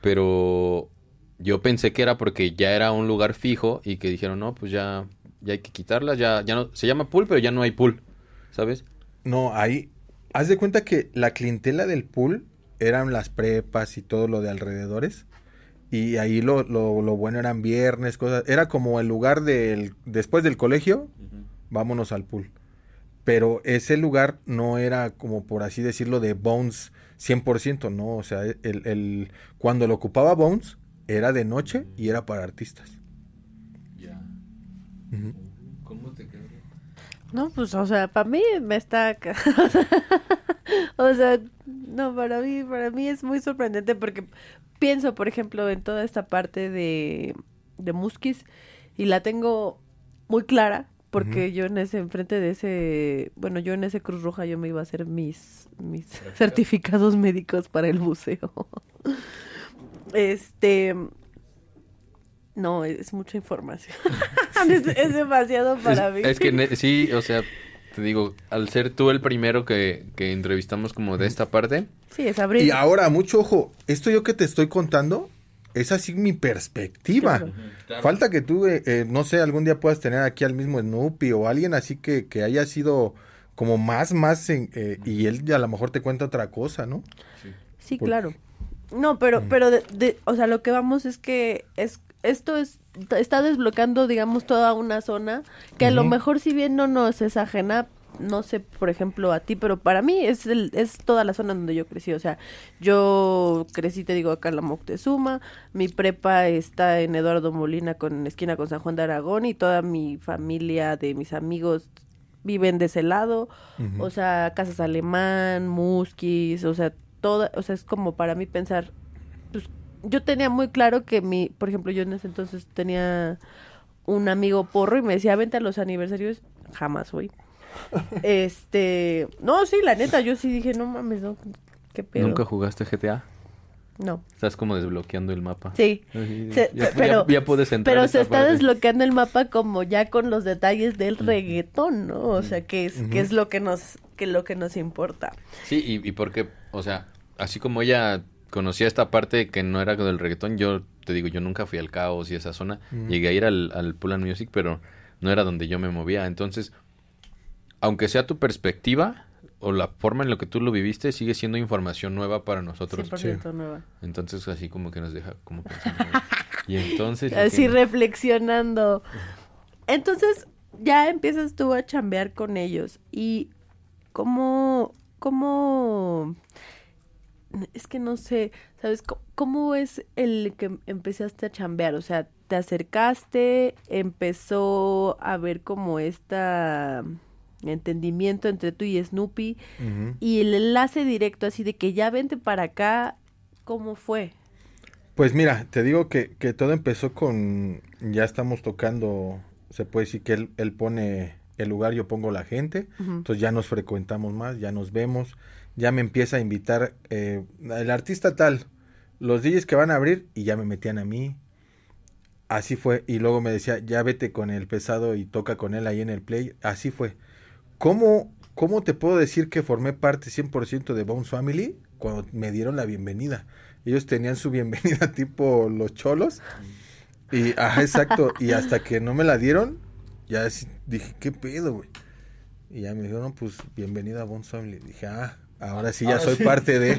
pero yo pensé que era porque ya era un lugar fijo y que dijeron, no, pues ya hay que quitarla, ya no, se llama pool, pero ya no hay pool, ¿sabes? No, ahí, haz de cuenta que la clientela del pool eran las prepas y todo lo de alrededores. Y ahí lo bueno eran viernes, cosas. Era como el lugar después del colegio, vámonos al pool. Pero ese lugar no era como por así decirlo de Bones 100%, no. O sea, cuando lo ocupaba Bones era de noche y era para artistas. Ya. Ujú. ¿Cómo te quedó? No, pues, o sea, para mí me está... O sea, no, para mí es muy sorprendente porque pienso, por ejemplo, en toda esta parte de Musquis y la tengo muy clara Ujú. porque yo en ese, enfrente de ese, bueno, yo en ese Cruz Roja yo me iba a hacer mis certificados médicos para el buceo. Este, no, es mucha información. Es demasiado para mí. Es que sí, o sea, te digo, al ser tú el primero que entrevistamos como de esta parte, Sí, es Y abril. ahora, mucho ojo, esto yo que te estoy contando es así mi perspectiva. Claro. claro. Falta que tú, no sé, algún día puedas tener aquí al mismo Snoopy o alguien así que haya sido como y él a lo mejor te cuenta otra cosa, ¿no? Sí, Por- claro. No, pero o sea, lo que vamos es que está desbloqueando, digamos, toda una zona que a lo Ujú. mejor si bien no nos es ajena, no sé, por ejemplo, a ti, pero para mí es toda la zona donde yo crecí, o sea, yo crecí, te digo, acá en la Moctezuma, mi prepa está en Eduardo Molina con esquina con San Juan de Aragón y toda mi familia de mis amigos viven de ese lado, Ujú. o sea, Casas Alemán, Musquis, o sea, toda, o sea, es como para mí pensar, pues yo tenía muy claro que por ejemplo, yo en ese entonces tenía un amigo porro y me decía, vente a los aniversarios, jamás fui. No, sí, la neta, yo sí dije, no mames, no, qué pedo. ¿nunca jugaste GTA? No. Estás como desbloqueando el mapa. Sí, Así, pero, ya puedes entrar pero a se esta está parte. desbloqueando el mapa como ya con los detalles del reggaetón, ¿no? O sea, que es lo que nos importa. Sí, y porque, o sea, así como ella conocía esta parte que no era del reggaetón, yo te digo, yo nunca fui al Caos y esa zona. Ujú. Llegué a ir al Pull and Music, pero no era donde yo me movía. Entonces, aunque sea tu perspectiva o la forma en la que tú lo viviste, sigue siendo información nueva para nosotros. 100% nueva. Entonces, así como que nos deja como pensando. Y entonces... lo Así que- reflexionando. Entonces, ya empiezas tú a chambear con ellos. ¿Y cómo, es que no sé, ¿sabes? ¿Cómo es el que empezaste a chambear? O sea, te acercaste, empezó a haber como esta entendimiento entre tú y Snoopy Ujú. y el enlace directo así de que ya vente para acá, ¿cómo fue? Pues mira, te digo que todo empezó ya estamos tocando, se puede decir que él pone el lugar, yo pongo la gente, Ujú. entonces ya nos frecuentamos más, ya nos vemos, ya me empieza a invitar el artista tal, los DJs que van a abrir y ya me metían a mí, así fue, y luego me decía, ya vete con el pesado y toca con él ahí en el play, así fue. ¿Cómo te puedo decir que formé parte 100% de Bones Family cuando me dieron la bienvenida? Ellos tenían su bienvenida tipo los cholos. Y, ajá, exacto. Y hasta que no me la dieron, dije, ¿qué pedo, güey? Y ya me dijeron, no, pues bienvenida a Bones Family. Dije, ahora sí ya soy parte de.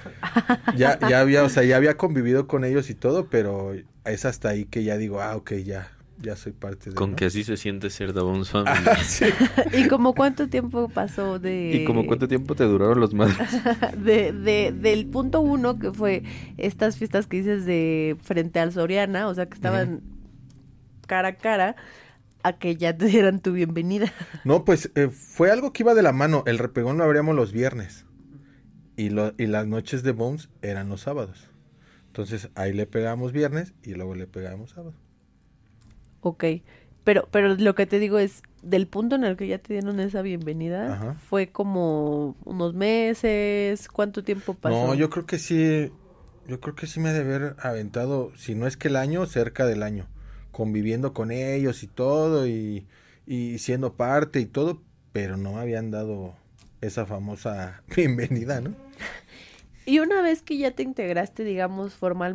Ya había, o sea, ya había convivido con ellos y todo, pero es hasta ahí que ya digo, ok, ya soy parte de, Con ¿no? que así se siente ser The Bones Family. Sí. ¿Y como cuánto tiempo pasó ¿Y como cuánto tiempo te duraron los madres? del punto uno que fue estas fiestas que dices de frente al Soriana, o sea que estaban cara a cara, a que ya te dieran tu bienvenida? No, pues fue algo que iba de la mano. El repegón lo abríamos los viernes y las noches de Bones eran los sábados. Entonces ahí le pegamos viernes y luego le pegamos sábado. Ok, pero lo que te digo es, del punto en el que ya te dieron esa bienvenida, Ajá. fue como unos meses, ¿cuánto tiempo pasó? No, yo creo que sí me ha de haber aventado, si no es que el año, cerca del año, conviviendo con ellos y todo y siendo parte y todo, pero no me habían dado esa famosa bienvenida, ¿no? Y una vez que ya te integraste, digamos, formalmente